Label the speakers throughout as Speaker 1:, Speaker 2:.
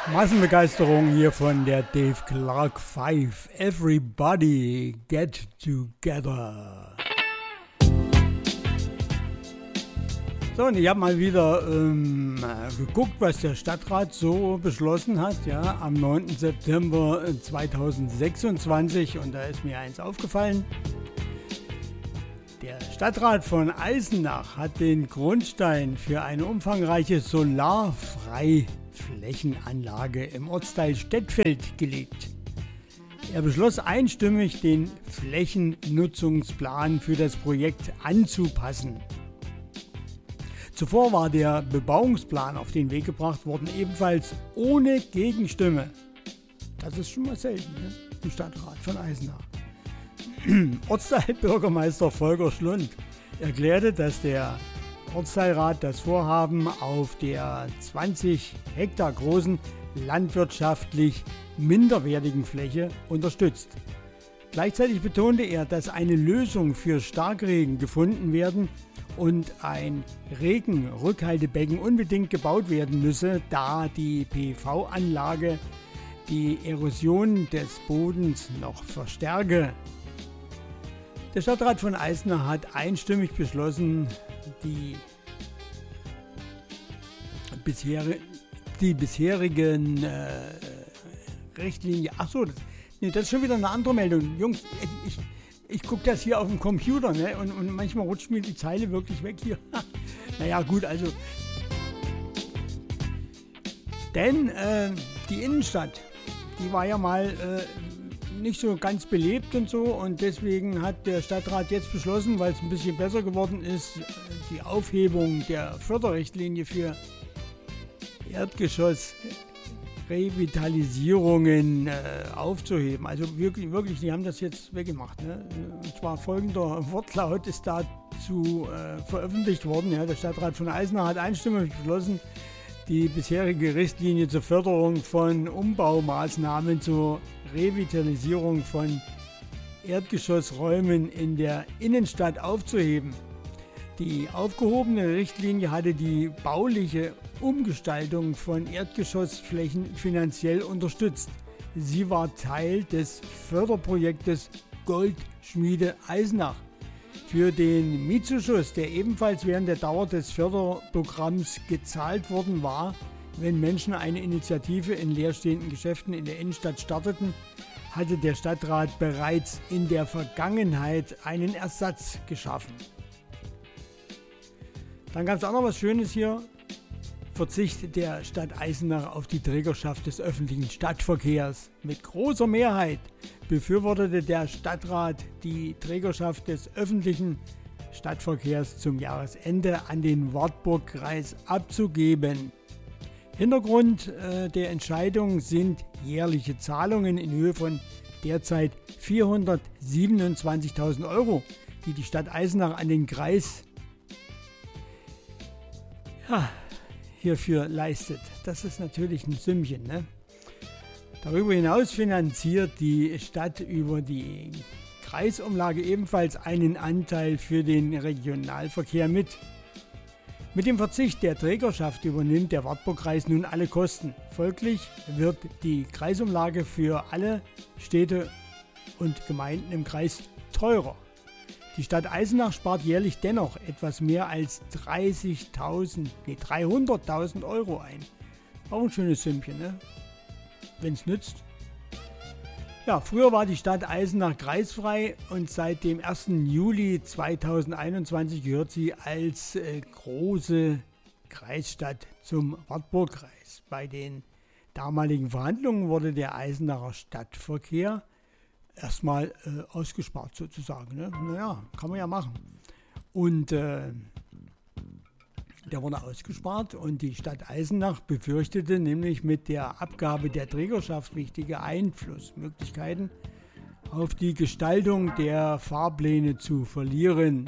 Speaker 1: Massenbegeisterung hier von der Dave Clark 5. Everybody get together. So, und ich habe mal wieder geguckt, was der Stadtrat so beschlossen hat, ja, am 9. September 2026. Und da ist mir eins aufgefallen. Der Stadtrat von Eisenach hat den Grundstein für eine umfangreiche Solarfreiflächenanlage im Ortsteil Stettfeld gelegt. Er beschloss einstimmig, den Flächennutzungsplan für das Projekt anzupassen. Zuvor war der Bebauungsplan auf den Weg gebracht worden, ebenfalls ohne Gegenstimme. Das ist schon mal selten, ne? Im Stadtrat von Eisenach. Ortsteilbürgermeister Volker Schlund erklärte, dass der Ortsteilrat das Vorhaben auf der 20 Hektar großen landwirtschaftlich minderwertigen Fläche unterstützt. Gleichzeitig betonte er, dass eine Lösung für Starkregen gefunden werden und ein Regenrückhaltebecken unbedingt gebaut werden müsse, da die PV-Anlage die Erosion des Bodens noch verstärke. Der Stadtrat von Eisenach hat einstimmig beschlossen, die bisherigen Richtlinien. Achso, das ist schon wieder eine andere Meldung. Jungs, ich gucke das hier auf dem Computer, ne? Und manchmal rutscht mir die Zeile wirklich weg hier. Naja, gut, also. Denn die Innenstadt, die war ja mal nicht so ganz belebt und so, und deswegen hat der Stadtrat jetzt beschlossen, weil es ein bisschen besser geworden ist, die Aufhebung der Förderrichtlinie für Erdgeschoss-Revitalisierungen aufzuheben. Also wirklich, die haben das jetzt weggemacht. Ne? Und zwar folgender Wortlaut ist dazu veröffentlicht worden. Ja? Der Stadtrat von Eisenach hat einstimmig beschlossen, die bisherige Richtlinie zur Förderung von Umbaumaßnahmen zur Revitalisierung von Erdgeschossräumen in der Innenstadt aufzuheben. Die aufgehobene Richtlinie hatte die bauliche Umgestaltung von Erdgeschossflächen finanziell unterstützt. Sie war Teil des Förderprojektes Goldschmiede Eisenach. Für den Mietzuschuss, der ebenfalls während der Dauer des Förderprogramms gezahlt worden war, wenn Menschen eine Initiative in leerstehenden Geschäften in der Innenstadt starteten, hatte der Stadtrat bereits in der Vergangenheit einen Ersatz geschaffen. Dann gab es auch noch was Schönes hier. Verzicht der Stadt Eisenach auf die Trägerschaft des öffentlichen Stadtverkehrs. Mit großer Mehrheit befürwortete der Stadtrat die Trägerschaft des öffentlichen Stadtverkehrs zum Jahresende an den Wartburgkreis abzugeben. Hintergrund der Entscheidung sind jährliche Zahlungen in Höhe von derzeit 427.000 Euro, die die Stadt Eisenach an den Kreis hierfür leistet. Das ist natürlich ein Sümmchen, ne? Darüber hinaus finanziert die Stadt über die Kreisumlage ebenfalls einen Anteil für den Regionalverkehr mit. Mit dem Verzicht der Trägerschaft übernimmt der Wartburgkreis nun alle Kosten. Folglich wird die Kreisumlage für alle Städte und Gemeinden im Kreis teurer. Die Stadt Eisenach spart jährlich dennoch etwas mehr als 300.000 Euro ein. Auch ein schönes Sümmchen, ne? Wenn es nützt. Ja, früher war die Stadt Eisenach kreisfrei und seit dem 1. Juli 2021 gehört sie als große Kreisstadt zum Wartburgkreis. Bei den damaligen Verhandlungen wurde der Eisenacher Stadtverkehr erstmal ausgespart sozusagen. Ne? Naja, kann man ja machen. Und der wurde ausgespart und die Stadt Eisenach befürchtete nämlich mit der Abgabe der Trägerschaft wichtige Einflussmöglichkeiten auf die Gestaltung der Fahrpläne zu verlieren.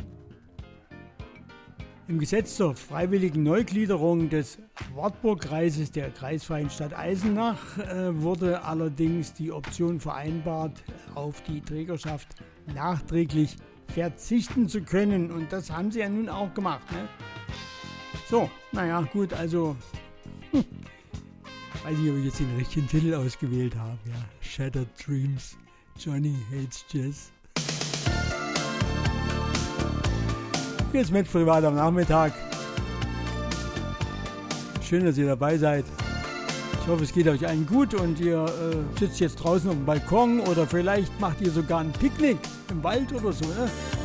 Speaker 1: Im Gesetz zur freiwilligen Neugliederung des Wartburgkreises der kreisfreien Stadt Eisenach wurde allerdings die Option vereinbart, auf die Trägerschaft nachträglich verzichten zu können. Und das haben sie ja nun auch gemacht. Ne? So, naja, gut, also Weiß nicht, ob ich jetzt den richtigen Titel ausgewählt habe. Ja. Shattered Dreams, Johnny Hates Jazz. Jetzt mit privat am Nachmittag. Schön, dass ihr dabei seid. Ich hoffe, es geht euch allen gut und ihr sitzt jetzt draußen auf dem Balkon oder vielleicht macht ihr sogar ein Picknick im Wald oder so. Ne?